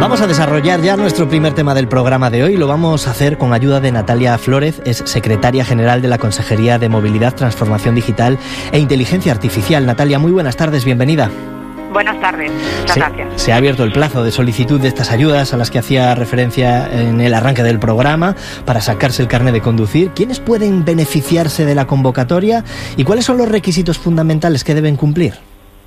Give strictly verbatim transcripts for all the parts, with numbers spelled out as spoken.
Vamos a desarrollar ya nuestro primer tema del programa de hoy. Lo vamos a hacer con ayuda de Natalia Flórez, es secretaria general de la Consejería de Movilidad, Transformación Digital e Inteligencia Artificial. Natalia, muy buenas tardes, bienvenida. Buenas tardes, muchas se, gracias. Se ha abierto el plazo de solicitud de estas ayudas a las que hacía referencia en el arranque del programa para sacarse el carnet de conducir. ¿Quiénes pueden beneficiarse de la convocatoria y cuáles son los requisitos fundamentales que deben cumplir?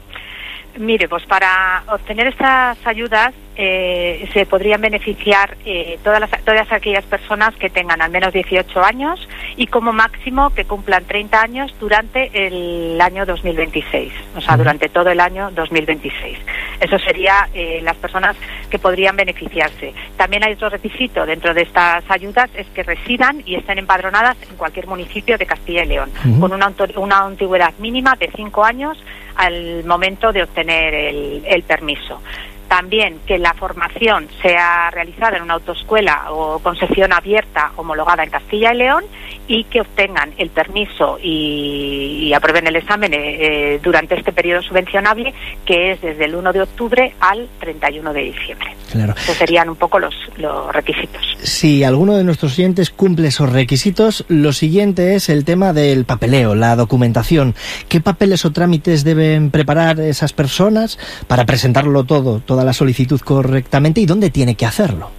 Mire, pues para obtener estas ayudas eh, se podrían beneficiar eh, todas, las, todas aquellas personas que tengan al menos dieciocho años y como máximo que cumplan treinta años durante el año dos mil veintiséis, o sea, durante todo el año dos mil veintiséis. Eso sería eh, las personas que podrían beneficiarse. También hay otro requisito dentro de estas ayudas, es que residan y estén empadronadas en cualquier municipio de Castilla y León, uh-huh. con una, una antigüedad mínima de cinco años al momento de obtener el, el permiso. También que la formación sea realizada en una autoescuela o concesión abierta homologada en Castilla y León y que obtengan el permiso y, y aprueben el examen eh, durante este periodo subvencionable, que es desde el uno de octubre al treinta y uno de diciembre. Claro. Esos serían un poco los, los requisitos. Si alguno de nuestros oyentes cumple esos requisitos, lo siguiente es el tema del papeleo, la documentación. ¿Qué papeles o trámites deben preparar esas personas para presentarlo todo, toda la solicitud correctamente, y dónde tiene que hacerlo?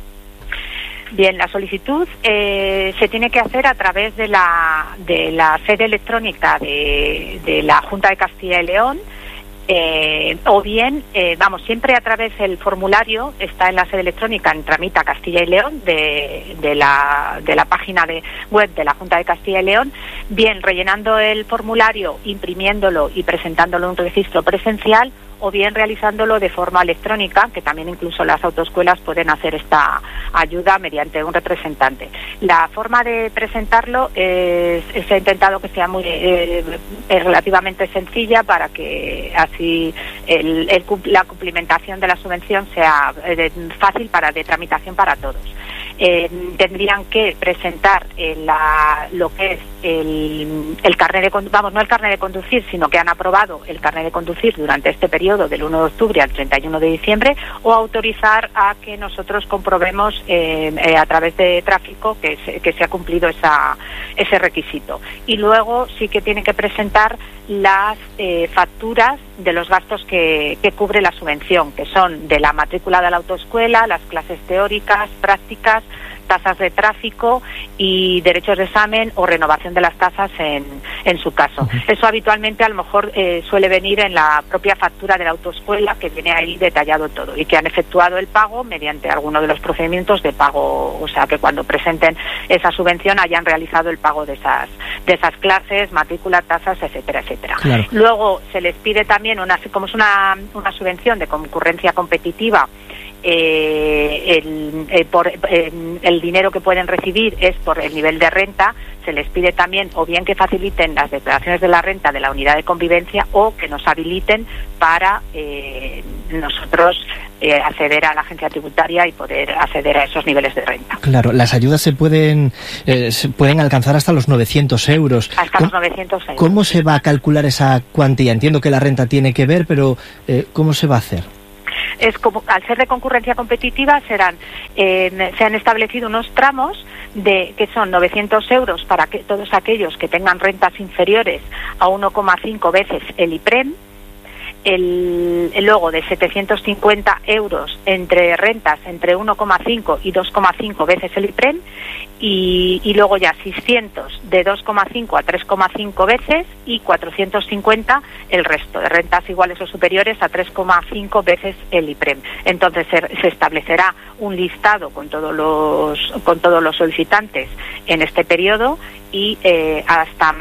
Bien, la solicitud eh, se tiene que hacer a través de la de la sede electrónica de, de la Junta de Castilla y León, eh, o bien, eh, vamos, siempre a través del formulario, está en la sede electrónica en Tramita Castilla y León, de, de, la, de la página de web de la Junta de Castilla y León, bien rellenando el formulario, imprimiéndolo y presentándolo en un registro presencial, o bien realizándolo de forma electrónica, que también incluso las autoescuelas pueden hacer esta ayuda mediante un representante. La forma de presentarlo es, se ha intentado que sea muy eh, relativamente sencilla para que así el, el, la cumplimentación de la subvención sea eh, fácil para de tramitación para todos. Eh, tendrían que presentar eh, la, lo que es el, el carnet de conducir, vamos, no el carnet de conducir, sino que han aprobado el carnet de conducir durante este periodo del uno de octubre al treinta y uno de diciembre, o autorizar a que nosotros comprobemos eh, eh, a través de tráfico que se, que se ha cumplido esa, ese requisito. Y luego sí que tienen que presentar las eh, facturas de los gastos que, que cubre la subvención, que son de la matrícula de la autoescuela, las clases teóricas, prácticas, tasas de tráfico y derechos de examen o renovación de las tasas en, en su caso. Uh-huh. Eso habitualmente a lo mejor eh, suele venir en la propia factura de la autoescuela, que viene ahí detallado todo, y que han efectuado el pago mediante alguno de los procedimientos de pago, o sea que cuando presenten esa subvención hayan realizado el pago de esas de esas clases, matrícula, tasas, etcétera, etcétera. Claro. Luego se les pide también, una como es una, una subvención de concurrencia competitiva, Eh, el, eh, por, eh, el dinero que pueden recibir es por el nivel de renta. Se les pide también o bien que faciliten las declaraciones de la renta de la unidad de convivencia o que nos habiliten para eh, nosotros eh, acceder a la agencia tributaria y poder acceder a esos niveles de renta. Claro, las ayudas se pueden eh, se pueden alcanzar hasta los novecientos euros. Hasta los novecientos euros. ¿Cómo se va a calcular esa cuantía? Entiendo que la renta tiene que ver, pero eh, ¿cómo se va a hacer? Es como, al ser de concurrencia competitiva, serán eh, se han establecido unos tramos de que son novecientos euros para que todos aquellos que tengan rentas inferiores a uno coma cinco veces el IPREM, el, el luego de setecientos cincuenta euros entre rentas entre uno coma cinco y dos coma cinco veces el IPREM, y, y luego ya seiscientos de dos coma cinco a tres coma cinco veces, y cuatrocientos cincuenta el resto de rentas iguales o superiores a tres coma cinco veces el IPREM. Entonces se, se establecerá un listado con todos los con todos los solicitantes en este periodo, y eh, hasta